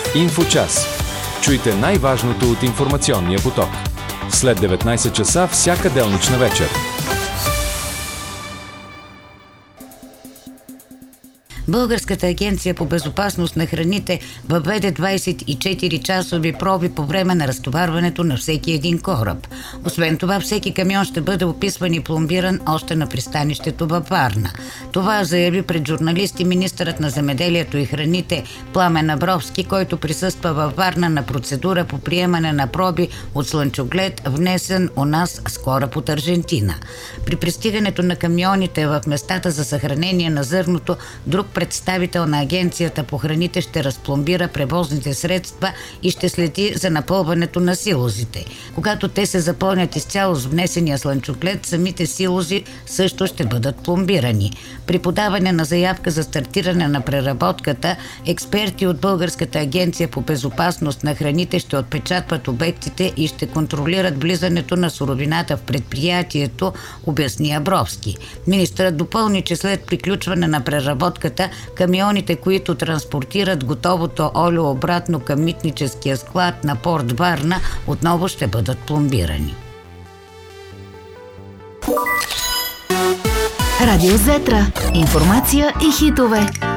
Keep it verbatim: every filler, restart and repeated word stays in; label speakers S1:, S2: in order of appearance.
S1: Инфочас. Чуйте най-важното от информационния поток. След деветнайсет часа всяка делнична вечер.
S2: Българската агенция по безопасност на храните въведе двайсет и четири часови проби по време на разтоварването на всеки един кораб. Освен това, всеки камион ще бъде описван и пломбиран още на пристанището във Варна. Това заяви пред журналисти министърът на земеделието и храните Пламен Абровски, който присъства във Варна на процедура по приемане на проби от слънчоглед, внесен у нас с кораб от Аржентина. При пристигането на камионите в местата за съхранение на зърното, друг представител на агенцията по храните ще разпломбира превозните средства и ще следи за напълването на силозите. Когато те се запълнят изцяло с внесения слънчоглед, самите силози също ще бъдат пломбирани. При подаване на заявка за стартиране на преработката, експерти от Българската агенция по безопасност на храните ще отпечатват обектите и ще контролират влизането на суровината в предприятието, обясни Абровски. Министърът допълни, че след приключване на преработката, камионите, които транспортират готовото олио обратно към митническия склад на порт Варна, отново ще бъдат пломбирани.
S3: Радио Зетра. Информация и хитове.